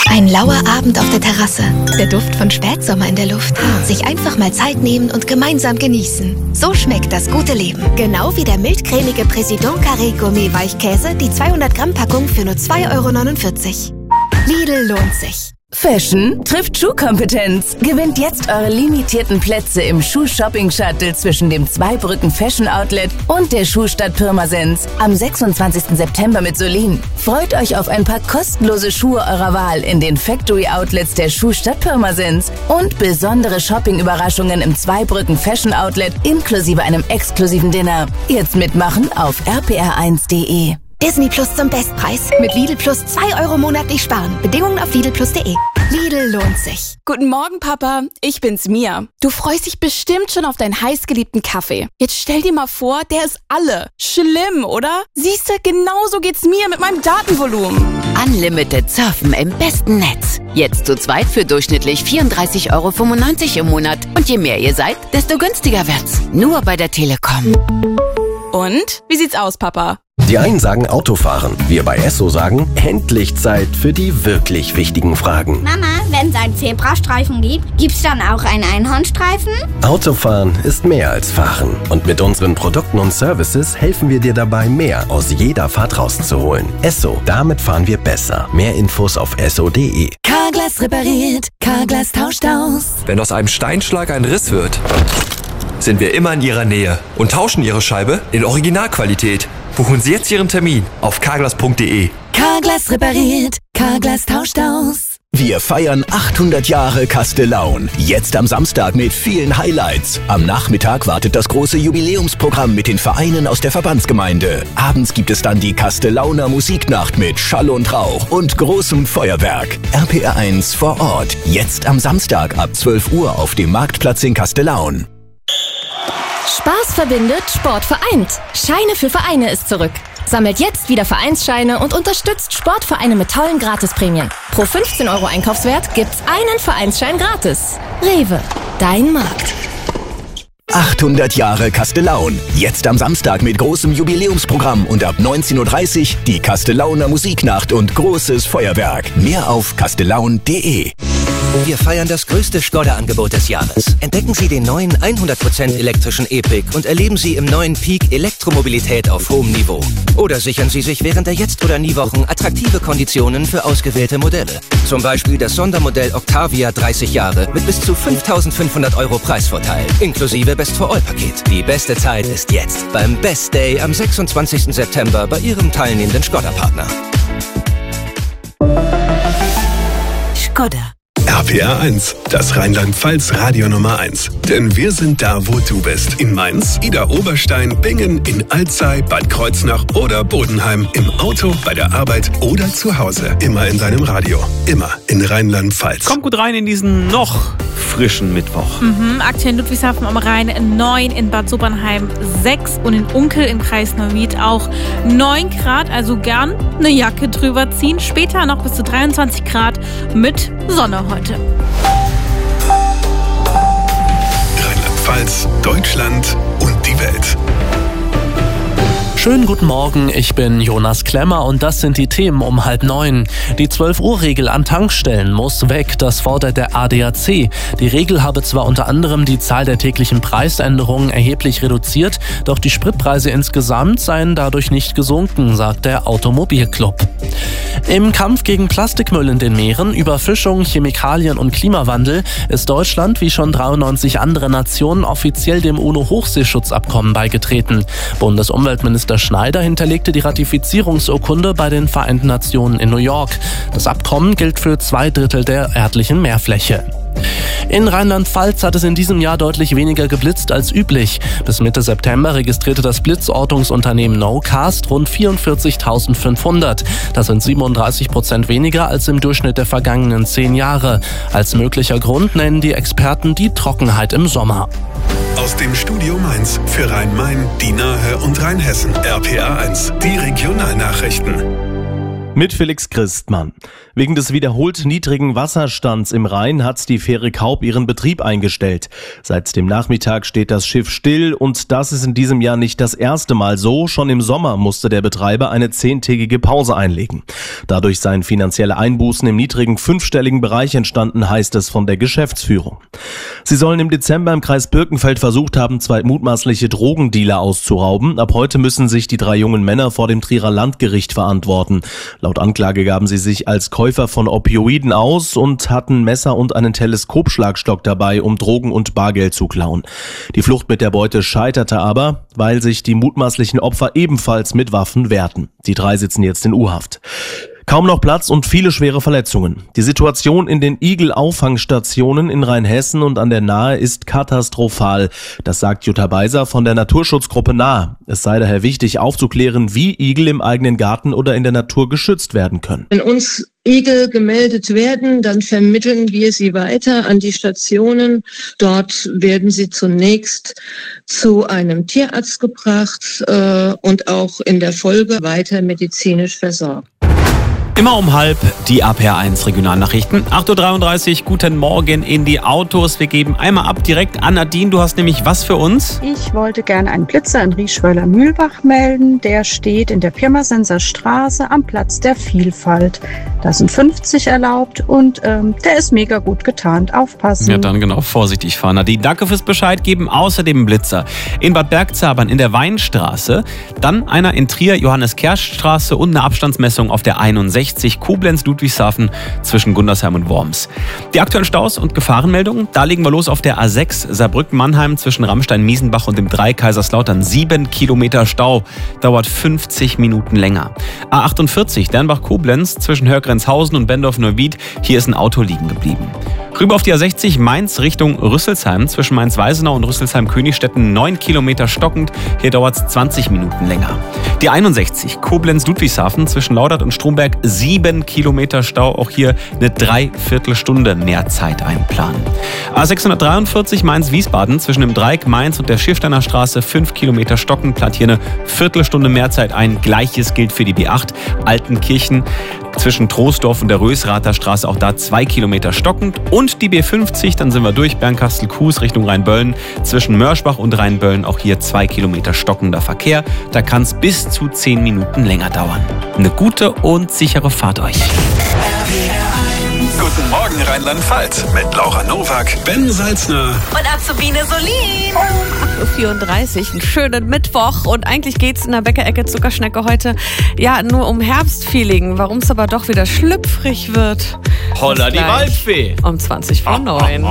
Ein lauer Abend auf der Terrasse. Der Duft von Spätsommer in der Luft. Sich einfach mal Zeit nehmen und gemeinsam genießen. So schmeckt das gute Leben. Genau wie der mildcremige Président Carré Gourmet Weichkäse, die 200 Gramm Packung für nur 2,49 €. Lidl lohnt sich. Fashion trifft Schuhkompetenz. Gewinnt jetzt eure limitierten Plätze im Schuh-Shopping-Shuttle zwischen dem Zweibrücken Fashion Outlet und der Schuhstadt Pirmasens am 26. September mit Solin. Freut euch auf ein paar kostenlose Schuhe eurer Wahl in den Factory-Outlets der Schuhstadt Pirmasens und besondere Shopping-Überraschungen im Zweibrücken Fashion Outlet inklusive einem exklusiven Dinner. Jetzt mitmachen auf rpr1.de. Disney Plus zum Bestpreis. Mit Lidl Plus 2 € monatlich sparen. Bedingungen auf lidlplus.de. Lidl lohnt sich. Guten Morgen, Papa. Ich bin's, Mia. Du freust dich bestimmt schon auf deinen heißgeliebten Kaffee. Jetzt stell dir mal vor, der ist alle. Schlimm, oder? Siehste, genauso geht's mir mit meinem Datenvolumen. Unlimited Surfen im besten Netz. Jetzt zu zweit für durchschnittlich 34,95 € im Monat. Und je mehr ihr seid, desto günstiger wird's. Nur bei der Telekom. Und? Wie sieht's aus, Papa? Die einen sagen Autofahren, wir bei Esso sagen, endlich Zeit für die wirklich wichtigen Fragen. Mama, wenn es einen Zebrastreifen gibt, gibt's dann auch einen Einhornstreifen? Autofahren ist mehr als Fahren. Und mit unseren Produkten und Services helfen wir dir dabei, mehr aus jeder Fahrt rauszuholen. Esso, damit fahren wir besser. Mehr Infos auf esso.de. Carglass repariert, Carglass tauscht aus. Wenn aus einem Steinschlag ein Riss wird, sind wir immer in Ihrer Nähe und tauschen Ihre Scheibe in Originalqualität. Buchen Sie jetzt Ihren Termin auf carglass.de. Carglass repariert, Carglass tauscht aus. Wir feiern 800 Jahre Castellaun. Jetzt am Samstag mit vielen Highlights. Am Nachmittag wartet das große Jubiläumsprogramm mit den Vereinen aus der Verbandsgemeinde. Abends gibt es dann die Castellauner Musiknacht mit Schall und Rauch und großem Feuerwerk. RPR1 vor Ort. Jetzt am Samstag ab 12 Uhr auf dem Marktplatz in Castellaun. Spaß verbindet, Sport vereint. Scheine für Vereine ist zurück. Sammelt jetzt wieder Vereinsscheine und unterstützt Sportvereine mit tollen Gratisprämien. Pro 15 € Einkaufswert gibt's einen Vereinsschein gratis. Rewe, dein Markt. 800 Jahre Castellaun. Jetzt am Samstag mit großem Jubiläumsprogramm und ab 19:30 Uhr die Castellauner Musiknacht und großes Feuerwerk. Mehr auf castellaun.de. Wir feiern das größte Skoda-Angebot des Jahres. Entdecken Sie den neuen 100% elektrischen E-Pick und erleben Sie im neuen Peak Elektromobilität auf hohem Niveau. Oder sichern Sie sich während der Jetzt- oder Nie-Wochen attraktive Konditionen für ausgewählte Modelle. Zum Beispiel das Sondermodell Octavia 30 Jahre mit bis zu 5.500 € Preisvorteil, inklusive Best-for-All-Paket. Die beste Zeit ist jetzt beim Best Day am 26. September bei Ihrem teilnehmenden Skoda-Partner. Skoda. RPR1, das Rheinland-Pfalz Radio Nummer 1. Denn wir sind da, wo du bist. In Mainz, Idar-Oberstein, Bingen, in Alzey, Bad Kreuznach oder Bodenheim. Im Auto, bei der Arbeit oder zu Hause. Immer in deinem Radio. Immer in Rheinland-Pfalz. Kommt gut rein in diesen noch frischen Mittwoch. Aktuell in Ludwigshafen am Rhein 9, in Bad Sobernheim 6 und in Unkel im Kreis Neuwied auch 9 Grad. Also gern eine Jacke drüber ziehen. Später noch bis zu 23 Grad mit Sonne heute. Rheinland-Pfalz, Deutschland und die Welt. Schönen guten Morgen, ich bin Jonas Klemmer und das sind die Themen um 8:30. Die 12-Uhr-Regel an Tankstellen muss weg, das fordert der ADAC. Die Regel habe zwar unter anderem die Zahl der täglichen Preisänderungen erheblich reduziert, doch die Spritpreise insgesamt seien dadurch nicht gesunken, sagt der Automobilclub. Im Kampf gegen Plastikmüll in den Meeren, Überfischung, Chemikalien und Klimawandel ist Deutschland wie schon 93 andere Nationen offiziell dem UNO-Hochseeschutzabkommen beigetreten. Bundesumweltminister Schneider hinterlegte die Ratifizierungsurkunde bei den Vereinten Nationen in New York. Das Abkommen gilt für 2/3 der örtlichen Meerfläche. In Rheinland-Pfalz hat es in diesem Jahr deutlich weniger geblitzt als üblich. Bis Mitte September registrierte das Blitzortungsunternehmen Nocast rund 44.500. Das sind 37% weniger als im Durchschnitt der vergangenen 10 Jahre. Als möglicher Grund nennen die Experten die Trockenheit im Sommer. Aus dem Studio Mainz für Rhein-Main, die Nahe und Rheinhessen. RPR1, die Regionalnachrichten. Mit Felix Christmann. Wegen des wiederholt niedrigen Wasserstands im Rhein hat die Fähre Kaub ihren Betrieb eingestellt. Seit dem Nachmittag steht das Schiff still und das ist in diesem Jahr nicht das erste Mal so. Schon im Sommer musste der Betreiber eine 10-tägige Pause einlegen. Dadurch seien finanzielle Einbußen im niedrigen 5-stelligen Bereich entstanden, heißt es von der Geschäftsführung. Sie sollen im Dezember im Kreis Birkenfeld versucht haben, 2 mutmaßliche Drogendealer auszurauben. Ab heute müssen sich die 3 jungen Männer vor dem Trierer Landgericht verantworten. Laut Anklage gaben sie sich als Käufer von Opioiden aus und hatten Messer und einen Teleskopschlagstock dabei, um Drogen und Bargeld zu klauen. Die Flucht mit der Beute scheiterte aber, weil sich die mutmaßlichen Opfer ebenfalls mit Waffen wehrten. Die 3 sitzen jetzt in U-Haft. Kaum noch Platz und viele schwere Verletzungen. Die Situation in den Igel-Auffangstationen in Rheinhessen und an der Nahe ist katastrophal. Das sagt Jutta Beiser von der Naturschutzgruppe Nahe. Es sei daher wichtig aufzuklären, wie Igel im eigenen Garten oder in der Natur geschützt werden können. Wenn uns Igel gemeldet werden, dann vermitteln wir sie weiter an die Stationen. Dort werden sie zunächst zu einem Tierarzt gebracht und auch in der Folge weiter medizinisch versorgt. Immer um 12:30 die APR1 Regionalnachrichten. 8:33 Uhr, guten Morgen in die Autos. Wir geben einmal ab direkt an Nadine. Du hast nämlich was für uns? Ich wollte gerne einen Blitzer in Rieschweiler-Mühlbach melden. Der steht in der Pirmasenser Straße am Platz der Vielfalt. Da sind 50 erlaubt und der ist mega gut getarnt. Aufpassen. Ja, dann genau, vorsichtig fahren. Nadine, danke fürs Bescheid geben. Außerdem einen Blitzer in Bad Bergzabern in der Weinstraße. Dann einer in Trier, Johannes-Kersch-Straße und eine Abstandsmessung auf der 61. Koblenz-Ludwigshafen zwischen Gundersheim und Worms. Die aktuellen Staus und Gefahrenmeldungen, da legen wir los auf der A6 Saarbrücken-Mannheim zwischen Ramstein-Miesenbach und dem 3 Kaiserslautern. 7 Kilometer Stau, dauert 50 Minuten länger. A48 Dernbach-Koblenz zwischen Hörgrenzhausen und Bendorf-Neuwied, hier ist ein Auto liegen geblieben. Rüber auf die A60 Mainz Richtung Rüsselsheim zwischen Mainz-Weisenau und Rüsselsheim-Königstetten 9 Kilometer stockend. Hier dauert es 20 Minuten länger. Die 61 Koblenz-Ludwigshafen zwischen Laudert und Stromberg 7 Kilometer Stau. Auch hier eine Dreiviertelstunde mehr Zeit einplanen. A643 Mainz-Wiesbaden zwischen dem Dreieck Mainz und der Schiersteiner Straße 5 Kilometer stockend. Plant hier eine Viertelstunde mehr Zeit ein. Gleiches gilt für die B8 Altenkirchen zwischen Troisdorf und der Rösrather Straße, auch da 2 Kilometer stockend. Und die B50, dann sind wir durch, Bernkastel-Kues Richtung Rheinböllen, zwischen Mörschbach und Rheinböllen, auch hier 2 Kilometer stockender Verkehr. Da kann es bis zu 10 Minuten länger dauern. Eine gute und sichere Fahrt euch. Guten Morgen Rheinland-Pfalz mit Laura Nowak, Ben Salzner und Azubine Solin. 8:34 Uhr, einen schönen Mittwoch und eigentlich geht's in der Bäckerecke Zuckerschnecke heute ja nur um Herbstfeeling, warum es aber doch wieder schlüpfrig wird. Holla die Waldfee. Um 20 vor 9.